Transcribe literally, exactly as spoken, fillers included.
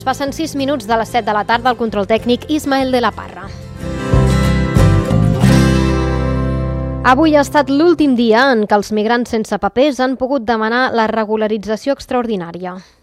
Passen sis minuts de les set de la tarda al control tècnic Ismael de la Parra. Avui ha estat l'últim dia en què els migrants sense papers han pogut demanar la regularització extraordinària.